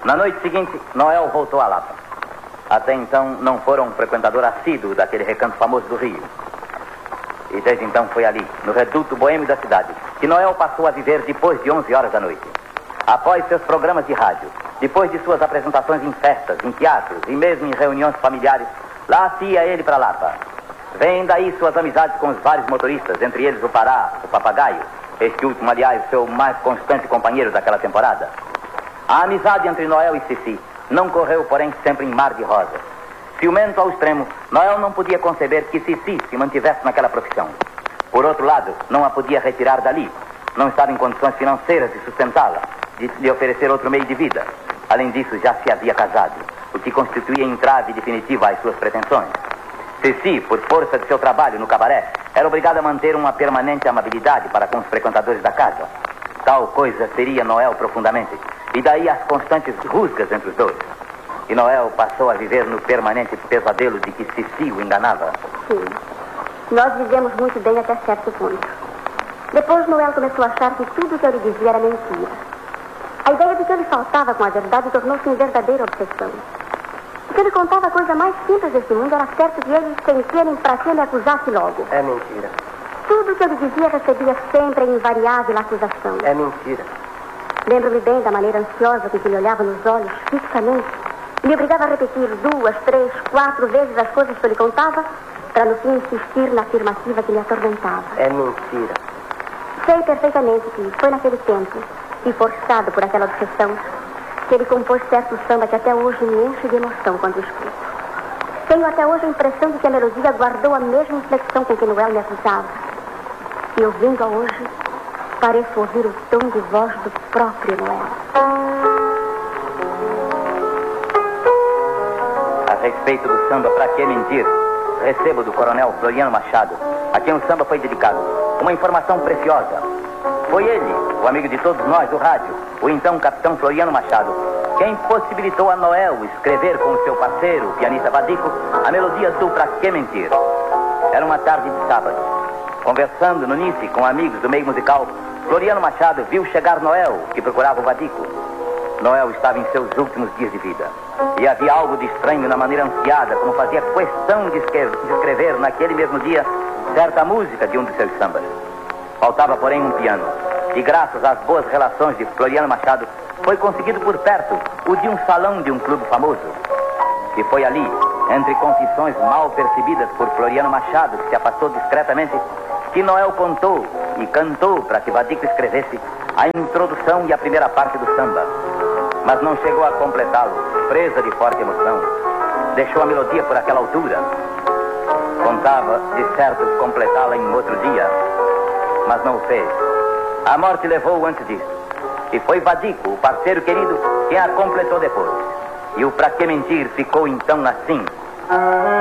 Na noite seguinte, Noel voltou a Lapa. Até então, não fora um frequentador assíduo daquele recanto famoso do Rio. E desde então foi ali, no reduto boêmio da cidade, que Noel passou a viver depois de 11 horas da noite. Após seus programas de rádio, depois de suas apresentações em festas, em teatros e mesmo em reuniões familiares, lá se ia ele para Lapa. Vêm daí suas amizades com os vários motoristas, entre eles o Pará, o Papagaio, este último, aliás, seu mais constante companheiro daquela temporada. A amizade entre Noel e Cici não correu, porém, sempre em mar de rosas. Ciumento ao extremo, Noel não podia conceber que Cici se mantivesse naquela profissão. Por outro lado, não a podia retirar dali. Não estava em condições financeiras de sustentá-la, de lhe oferecer outro meio de vida. Além disso, já se havia casado, o que constituía entrave definitiva às suas pretensões. Cici, por força de seu trabalho no cabaré, era obrigada a manter uma permanente amabilidade para com os frequentadores da casa. Tal coisa seria Noel profundamente, e daí as constantes rusgas entre os dois. E Noel passou a viver no permanente pesadelo de que Cici o enganava. Sim, nós vivemos muito bem até certo ponto. Depois Noel começou a achar que tudo o que eu lhe dizia era mentira. A ideia de que ele faltava com a verdade tornou-se uma verdadeira obsessão. O que ele contava a coisa mais simples desse mundo era certo que ele sentia em pra que me acusasse logo. É mentira. Tudo o que eu lhe dizia recebia sempre a invariável acusação. É mentira. Lembro-me bem da maneira ansiosa com que me olhava nos olhos, fixamente, e me obrigava a repetir 2, 3, 4 vezes as coisas que eu lhe contava, para no fim insistir na afirmativa que me atormentava. É mentira. Sei perfeitamente que foi naquele tempo, e forçado por aquela obsessão, que ele compôs certo samba que até hoje me enche de emoção quando escuto. Tenho até hoje a impressão de que a melodia guardou a mesma inflexão com que Noel me acusava. E ouvindo-a hoje, pareço ouvir o tom de voz do próprio Noel. A respeito do samba Pra Que Mentir, recebo do coronel Floriano Machado, a quem o samba foi dedicado, uma informação preciosa. Foi ele, o amigo de todos nós do rádio, o então capitão Floriano Machado, quem possibilitou a Noel escrever com o seu parceiro, o pianista Vadico, a melodia do Pra Que Mentir. Era uma tarde de sábado. Conversando no NICE com amigos do meio musical, Floriano Machado viu chegar Noel, que procurava o Vadico. Noel estava em seus últimos dias de vida. E havia algo de estranho na maneira ansiada, como fazia questão de escrever naquele mesmo dia certa música de um de seus sambas. Faltava, porém, um piano. E graças às boas relações de Floriano Machado, foi conseguido por perto o de um salão de um clube famoso. E foi ali, entre confissões mal percebidas por Floriano Machado, que se afastou discretamente, que Noel contou e cantou para que Vadico escrevesse a introdução e a primeira parte do samba. Mas não chegou a completá-lo, presa de forte emoção. Deixou a melodia por aquela altura. Contava, de certo, completá-la em outro dia, mas não o fez. A morte levou-o antes disso. E foi Vadico, o parceiro querido, quem a completou depois. E o Pra Que Mentir ficou então assim.